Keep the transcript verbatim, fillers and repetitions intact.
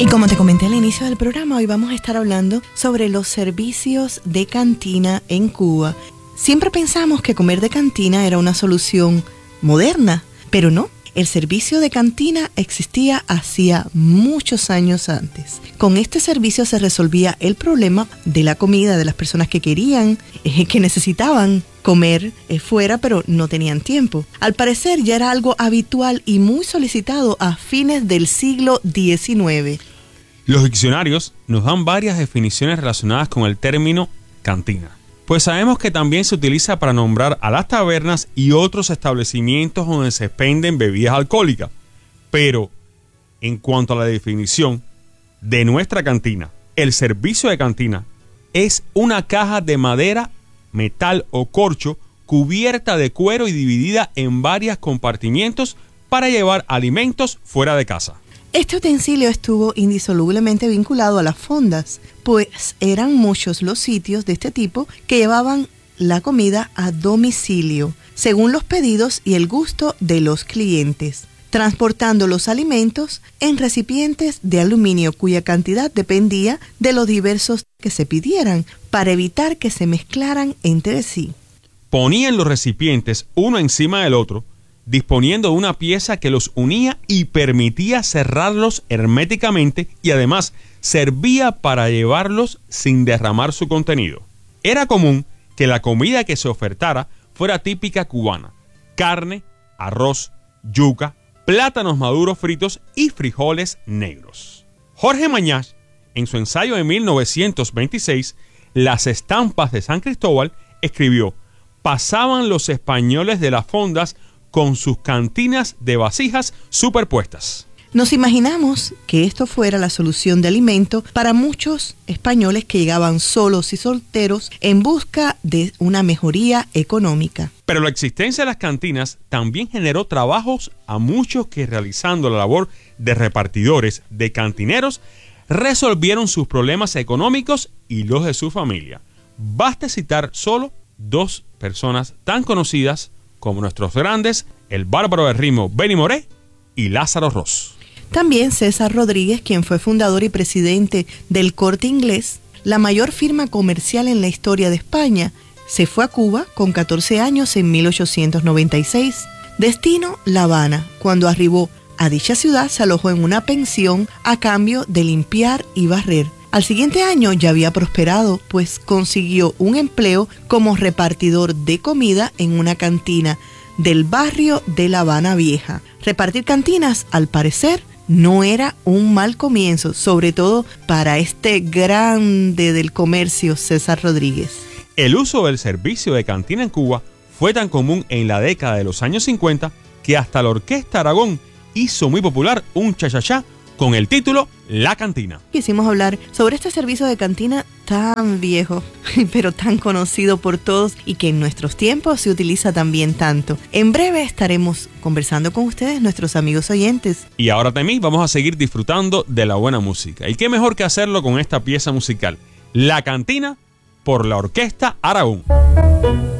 Y como te comenté al inicio del programa, hoy vamos a estar hablando sobre los servicios de cantina en Cuba. Siempre pensamos que comer de cantina era una solución moderna, pero no. El servicio de cantina existía hacía muchos años antes. Con este servicio se resolvía el problema de la comida de las personas que querían, eh, que necesitaban comer eh, fuera, pero no tenían tiempo. Al parecer ya era algo habitual y muy solicitado a fines del siglo diecinueve. Los diccionarios nos dan varias definiciones relacionadas con el término cantina, pues sabemos que también se utiliza para nombrar a las tabernas y otros establecimientos donde se expenden bebidas alcohólicas. Pero, en cuanto a la definición de nuestra cantina, el servicio de cantina es una caja de madera, metal o corcho cubierta de cuero y dividida en varios compartimientos para llevar alimentos fuera de casa. Este utensilio estuvo indisolublemente vinculado a las fondas, pues eran muchos los sitios de este tipo que llevaban la comida a domicilio, según los pedidos y el gusto de los clientes, transportando los alimentos en recipientes de aluminio cuya cantidad dependía de los diversos que se pidieran, para evitar que se mezclaran entre sí. Ponían los recipientes uno encima del otro, disponiendo de una pieza que los unía y permitía cerrarlos herméticamente, y además servía para llevarlos sin derramar su contenido. Era común que la comida que se ofertara fuera típica cubana: carne, arroz, yuca, plátanos maduros fritos y frijoles negros. Jorge Mañach, en su ensayo de mil novecientos veintiséis, Las estampas de San Cristóbal, escribió: pasaban los españoles de las fondas con sus cantinas de vasijas superpuestas. Nos imaginamos que esto fuera la solución de alimento para muchos españoles que llegaban solos y solteros en busca de una mejoría económica. Pero la existencia de las cantinas también generó trabajos a muchos que, realizando la labor de repartidores, de cantineros, resolvieron sus problemas económicos y los de su familia. Basta citar solo dos personas tan conocidas como nuestros grandes, el bárbaro del ritmo Benny Moré y Lázaro Ross. También César Rodríguez, quien fue fundador y presidente del Corte Inglés, la mayor firma comercial en la historia de España, se fue a Cuba con catorce años en mil ochocientos noventa y seis. Destino La Habana. Cuando arribó a dicha ciudad se alojó en una pensión a cambio de limpiar y barrer. Al siguiente año ya había prosperado, pues consiguió un empleo como repartidor de comida en una cantina del barrio de La Habana Vieja. Repartir cantinas, al parecer, no era un mal comienzo, sobre todo para este grande del comercio, César Rodríguez. El uso del servicio de cantina en Cuba fue tan común en la década de los años cincuenta que hasta la Orquesta Aragón hizo muy popular un cha-cha-cha con el título La Cantina. Quisimos hablar sobre este servicio de cantina tan viejo, pero tan conocido por todos y que en nuestros tiempos se utiliza también tanto. En breve estaremos conversando con ustedes, nuestros amigos oyentes. Y ahora también vamos a seguir disfrutando de la buena música. Y qué mejor que hacerlo con esta pieza musical, La Cantina, por la Orquesta Aragón.